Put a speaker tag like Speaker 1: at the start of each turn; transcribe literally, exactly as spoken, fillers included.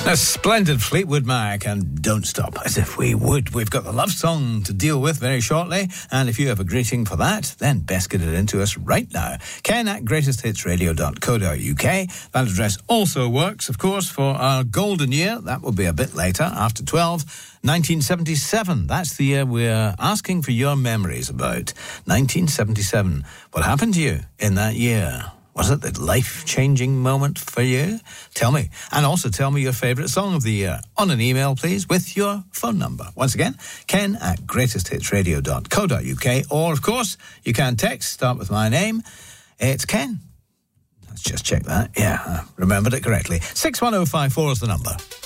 Speaker 1: A splendid Fleetwood Mac and Don't Stop As If We Would. We've got the love song to deal with very shortly, and if you have a greeting for that, then best get it into us right now. Ken at greatest hits radio dot co dot uk. That address also works, of course, for our golden year. That will be a bit later, after twelve. nineteen seventy-seven, that's the year we're asking for your memories about. nineteen seventy-seven. What happened to you in that year? Was it the life-changing moment for you? Tell me. And also tell me your favourite song of the year on an email, please, with your phone number. Once again, ken at greatest hits radio dot co dot uk. Or, of course, you can text, start with my name. It's Ken. Let's just check that. Yeah, I remembered it correctly. six one oh five four is the number.